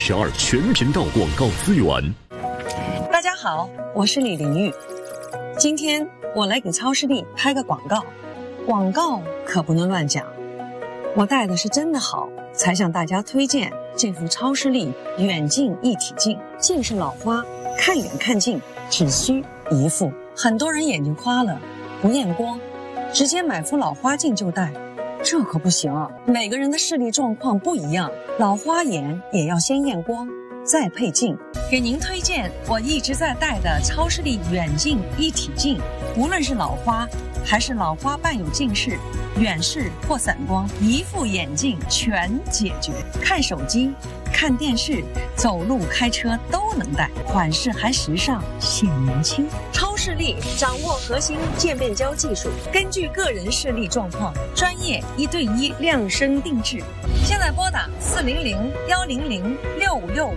12全频道广告资源。 大家好，我是李玲玉。今天我来给超视力拍个广告，广告可不能乱讲。我戴的是真的好，才向大家推荐这副超视力远近一体镜。近视老花，看远看近只需一副。很多人眼睛花了，不验光，直接买副老花镜就戴，这可不行啊！每个人的视力状况不一样，老花眼也要先验光，再配镜。给您推荐我一直在戴的超视力远近一体镜，无论是老花还是老花伴有近视、远视或散光，一副眼镜全解决。看手机、看电视、走路、开车都能戴，款式还时尚显年轻。超视力掌握核心渐变焦技术，根据个人视力状况，专业1对1量身定制。现在拨打400-100-6565。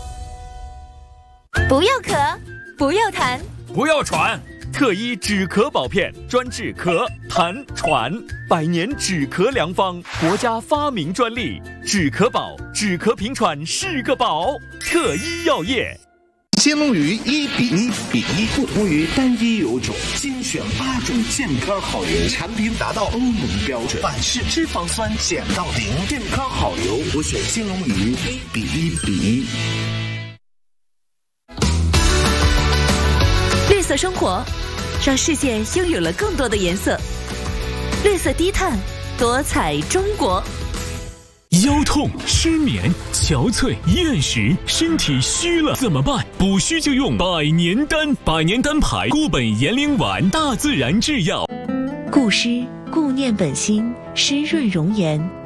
不要咳，不要痰， 不要喘，特医止咳保片，专治咳、痰、喘，100年止咳良方，国家发明专利，止咳宝，止咳平喘是个宝。特医药业。 新龙鱼1比1比1，不同于单一油种，精选8种健康好油，产品达到欧盟标准，反式脂肪酸减到0，健康好油，我选新龙鱼1比1比1。 绿色生活，让世界拥有了更多的颜色。绿色低碳，多彩中国。 腰痛、失眠、憔悴、厌食，身体虚了怎么办？补虚就用百年丹，百年丹牌固本延龄丸，大自然制药。 固湿，固念本心，湿润容颜，